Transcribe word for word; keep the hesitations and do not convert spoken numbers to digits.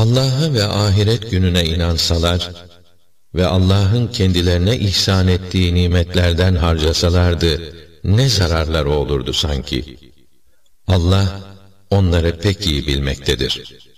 Allah'a ve ahiret gününe inansalar ve Allah'ın kendilerine ihsan ettiği nimetlerden harcasalardı, ne zararları olurdu sanki? Allah onları pek iyi bilmektedir.